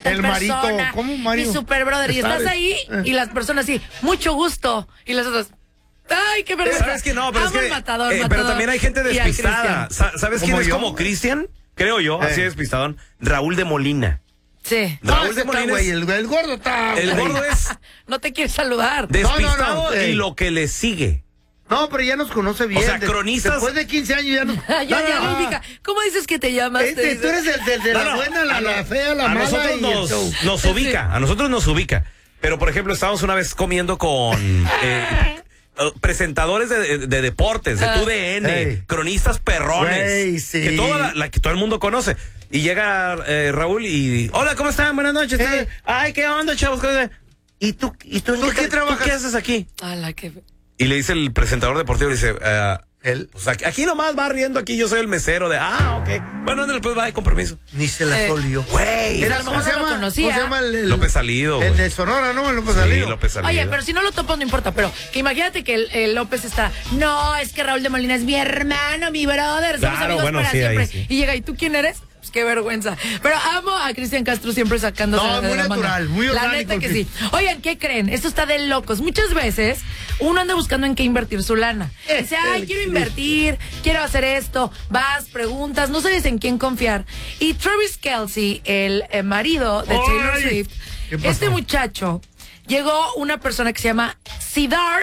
tal el persona. marito, ¿cómo Mario? Mi super brother. Y estás ahí y las personas así, mucho gusto. Y las otras, ay, qué verdad. ¿Sabes que no? Pero es que, matador. pero también hay gente Y al despistada. Cristian. ¿Sabes quién ¿Como es yo? como Cristian? Creo yo, así despistadón. Raúl de Molina. Sí. Raúl de está, Molina güey, es- el gordo está, El güey. gordo es No te quiere saludar. despistado ey. y lo que le sigue. No, pero ya nos conoce bien. O sea, cronistas- Después de 15 años ya nos... ya lo ubica. ¿Cómo dices que te llamas? Te Tú eres el de No, la no, buena, la fea, la a mala nosotros y el show. nos ubica, a nosotros nos ubica. Pero, por ejemplo, estábamos una vez comiendo con presentadores de deportes, de TUDN, Ey. cronistas perrones, Güey, sí. que que todo el mundo conoce. Y llega Raúl y, hola, ¿cómo están? Buenas noches. Ay, ¿qué onda, chavos? ¿Y tú en qué trabajas? ¿Qué haces aquí? Ala, qué... Y le dice el presentador deportivo, le dice, Él pues aquí nomás va riendo, aquí yo soy el mesero de, ok. Bueno, después va, con permiso. ni se la solió. Güey. a lo mejor no lo conocía. ¿Cómo se llama López Salido. El güey. de Sonora, ¿no? El López Sí, Salido. López Salido. Oye, pero si no lo topas no importa, pero que imagínate que el López está, no, es que Raúl de Molina es mi hermano, mi brother, somos Claro, amigos bueno, para sí, ahí siempre. sí. Y llega, ¿y tú quién eres? Pues qué vergüenza. Pero amo a Cristian Castro siempre sacándose No, de muy la natural, manga. muy La orgánico, neta que sí. sí. Oigan, ¿qué creen? Esto está de locos. Muchas veces uno anda buscando en qué invertir su lana. Dice, ay, quiero invertir, quiero hacer esto. Vas, preguntas, no sabes en quién confiar. Y Travis Kelce, el marido de Taylor Ay, Swift, ¿qué pasó? este muchacho, llegó una persona que se llama Sidar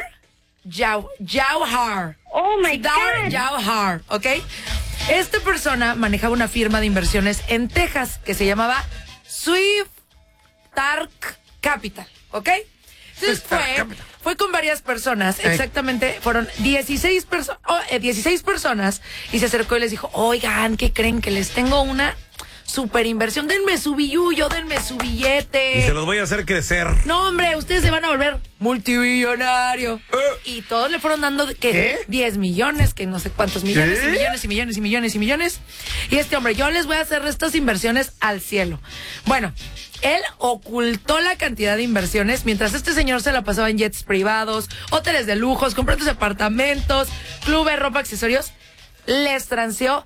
Jauhar. Oh my Sidar God. Jauhar, ¿ok? Esta persona manejaba una firma de inversiones en Texas que se llamaba Swift Tark Capital, ¿ok? Entonces fue con varias personas, exactamente, fueron 16 personas y se acercó y les dijo, oigan, ¿qué creen? Que les tengo una super inversión, denme su billullo, denme su billete. Y se los voy a hacer crecer. No, hombre, ustedes se van a volver multimillonario. Y todos le fueron dando, ¿Qué? 10 millones, que no sé cuántos millones, ¿Qué? y millones, y millones, y millones, y millones. Y este hombre, yo les voy a hacer estas inversiones al cielo. Bueno, él ocultó la cantidad de inversiones mientras este señor se la pasaba en jets privados, hoteles de lujos, comprando apartamentos, clubes, ropa, accesorios. Les transeó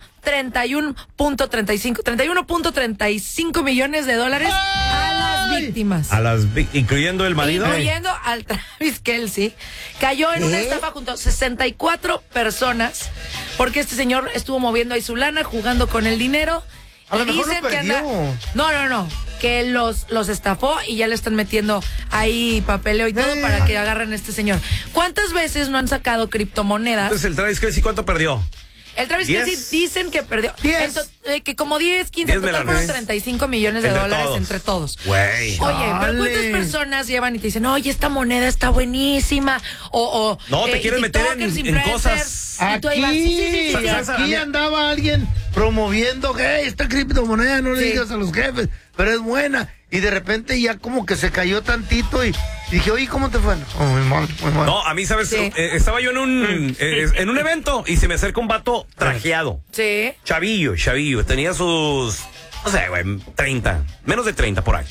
31.35 millones de dólares a las víctimas. Incluyendo el marido. Incluyendo al Travis Kelce, cayó en una estafa junto a 64 personas, porque este señor estuvo moviendo ahí su lana, jugando con el dinero. A lo Y mejor dicen lo que perdió. No, que los estafó y ya le están metiendo ahí papeleo y todo para que agarren a este señor. ¿Cuántas veces no han sacado criptomonedas? Entonces el Travis Kelce, ¿cuánto perdió? El Travis 10. Kelce dicen que perdió. 10. Que como 10, 15, 10 total fueron 35 millones de Entre dólares todos. entre todos. Güey. Oye, pero ¿cuántas Dale. personas llevan y te dicen, oye, esta moneda está buenísima? No, te quieren meter tiktokers, en influencers, cosas. y tú ahí vas, sí. ¿Sabes? A Aquí mí- andaba alguien promoviendo que esta criptomoneda no le Sí. digas a los jefes, pero es buena. Y de repente ya como que se cayó tantito y dije, oye, ¿cómo te fue? Oh, muy mal, muy mal. No, a mí, ¿sabes? Sí. Estaba yo en un evento y se me acerca un vato trajeado. Sí. Chavillo. Tenía sus, no sé, güey, 30, menos de 30 por ahí.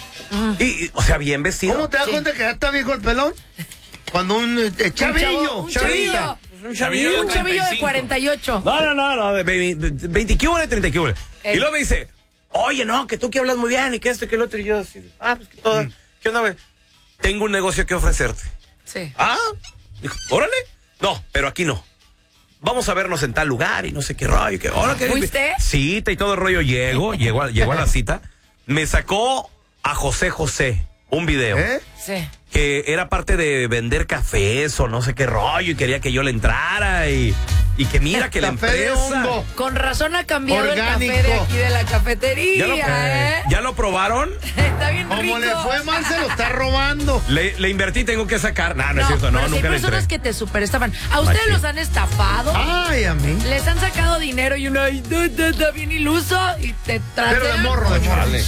O sea, bien vestido. ¿Cómo te das cuenta que ya está viejo el pelón? Cuando un chavillo. Un chavillo. Un chavillo. Un chavillo de 48. No, de 20 quíboles, 30 quíboles. Y luego me dice, oye, no, que tú que hablas muy bien y que esto y que el otro. Y yo así, pues que todo. ¿Qué onda, güey? Tengo un negocio que ofrecerte. Sí. Dijo, órale. No, pero aquí no. Vamos a vernos en tal lugar y no sé qué rollo. ¿Fuiste? Cita y todo el rollo. Llegó a la cita. Me sacó a José, un video. Sí. Que era parte de vender cafés o no sé qué rollo y quería que yo le entrara y que mira que la Café de empresa. hongo. Con razón ha cambiado Orgánico. el café de aquí de la cafetería, ¿Ya lo probaron? Está bien rico. Como le fue mal, se lo está robando. Le invertí, tengo que sacar. No es cierto, pero no, si hay nunca le personas entré. que te superestafan. ¿A ustedes Machín. los han estafado? Ay, a mí. Les han sacado dinero y uno ahí está bien iluso y te Pero de trasean. morro, de morro. Chale.